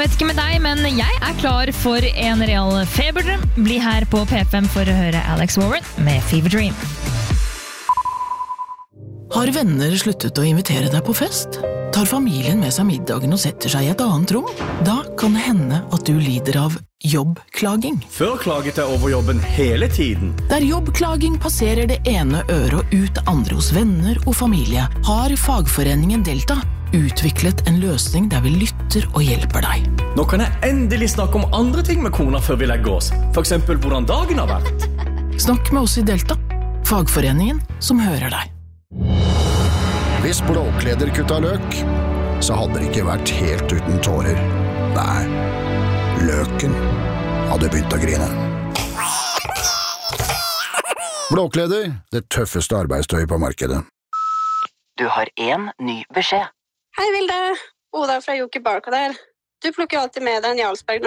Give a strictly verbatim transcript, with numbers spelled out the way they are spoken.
vet ikke med deg, men jeg er klar for en real feberdrøm. Bli her på P fem for å høre Alex Warren med Fever Dream. Har venner sluttet å invitere deg på fest? Tar familien med seg middagen og setter seg i et annet rom? Da kan det hende at du lider av jobbklaging. Før klaget jeg over jobben hele tiden. Der jobbklaging passerer det ene øret og ut andre hos venner og familie, har fagforeningen Delta utviklet en løsning der vi lytter og hjelper deg. Nå kan jeg endelig snakke om andre ting med kona før vi legger oss. For eksempel hvordan dagen har vært. Snakk med oss i Delta, fagforeningen som hører deg. Hvis Blåkleder kutta løk, så hadde det ikke vært helt uten tårer. Nei, løken hadde begynt å grine. Blåkleder, det tøffeste arbeidstøy på markedet. Du har en ny beskjed. Hei Vilde, Oda fra Joker Barka der. Du plukker alltid med deg en Jarlsberg